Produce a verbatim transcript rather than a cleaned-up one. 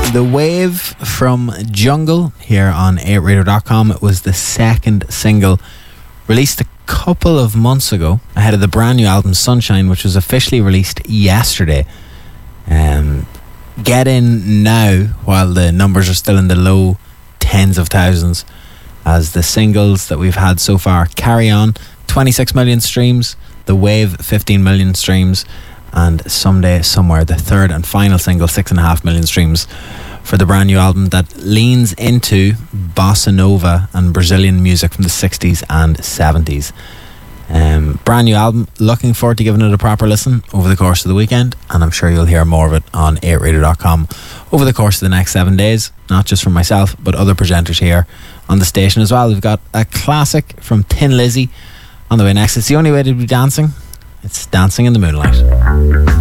The Wave from Jungle here on eight radio dot com. It was the second single released a couple of months ago ahead of the brand new album Sunshine, which was officially released yesterday. Um, get in now while the numbers are still in the low tens of thousands, as the singles that we've had so far: Carry On, twenty-six million streams; The Wave, fifteen million streams; and Someday Somewhere, the third and final single, six and a half million streams for the brand new album that leans into bossa nova and Brazilian music from the sixties and seventies. Um, brand new album. Looking forward to giving it a proper listen over the course of the weekend, and I'm sure you'll hear more of it on eight radio dot com over the course of the next seven days, not just from myself but other presenters here on the station as well. We've got a classic from Thin Lizzy on the way next. It's The Only Way to Be Dancing. It's Dancing in the Moonlight.